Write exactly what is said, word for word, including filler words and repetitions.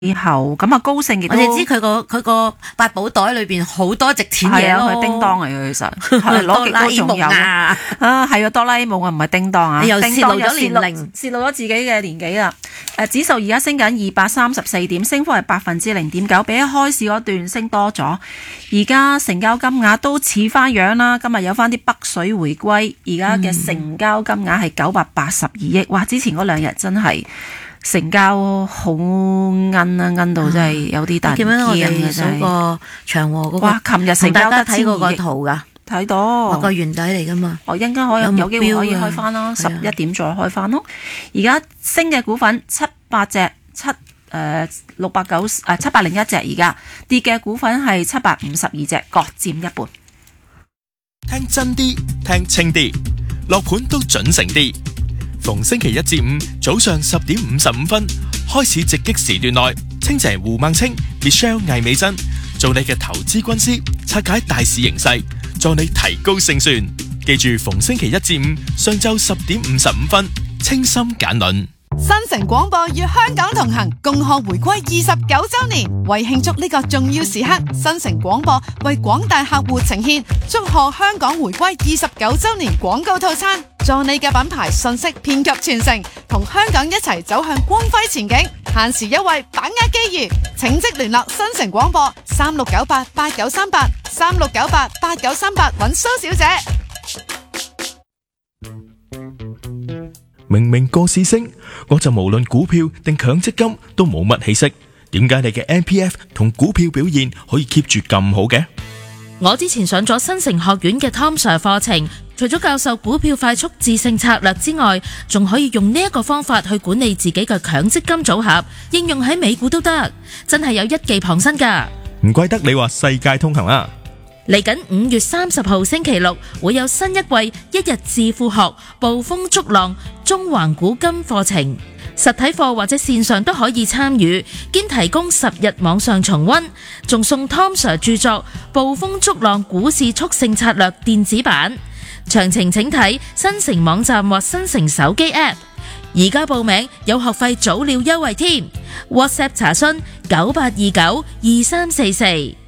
以後咁啊，高盛亦都我哋知佢個佢個八寶袋裏邊好多值錢嘢咯， 係啊，佢叮當嚟嘅其實，係攞極都仲有啊， 啊係啊，哆啦 A 夢啊，唔係叮當啊， 你又泄露咗叮當又泄露年齡泄露咗自己嘅年紀啦。誒，指數而家升緊二百三十四點，升幅係百分之零點九，比一開市嗰段升多咗。而家成交金額都似翻樣啦，今日有翻啲北水回歸，而家嘅成交金額係九百八十二億，哇！之前嗰兩日真係〜成交好奀啊，奀到真係有啲大驚啊！ 我哋數個長和嗰個， 哇！琴日成交得睇過個圖噶， 睇到個圓底嚟噶嘛。 我陣間可以有，有機會可以開翻啦，十一點再開翻咯。而家升嘅股份七百隻，七誒六百九誒七百零一隻，而家跌嘅股份係七百五十二隻，各佔一半。 聽真啲，聽清啲，落盤都準成啲。逢星期一至五早上十點五十五分開始直擊時段內，清姐胡孟青、Michelle 魏美珍做你嘅投資軍師，拆解大市形勢，助你提高勝算。記住逢星期一至五上晝十點五十五分，清心簡論。 新城廣播與香港同行，共賀回歸二十九周年。為慶祝呢個重要時刻，新城廣播為廣大客戶呈現祝賀香港回歸二十九周年廣告套餐，助你嘅品牌信息遍及全城，同香港一齊走向光輝前景。限時優惠，把握機遇，請即聯絡新城廣播三六九八八九三八三六九八八九三八揾蘇小姐。 明明個市升，我就無論股票定強積金都冇乜起色，點解你嘅 M P F 同股票表現可以 keep 住咁好嘅？ 我之前上咗新城學院嘅 Tom Sir 課程，除咗教授股票快速致勝策略之外，仲可以用呢一個方法去管理自己嘅強積金組合，應用喺美股都得，真係有一技傍身噶。 唔怪得你話世界通行啦！ 嚟緊五月三十號星期六會有新一季一日致富學暴風逐浪中環古今課程，實體課或者線上都可以參與，兼提供十日網上重溫，仲送 Tom Sir 著作《暴風逐浪股市速勝策略》電子版。詳情請睇新城網站或新城手機 App。而家報名有學費早鳥優惠添，WhatsApp 查詢九八二九二三四四。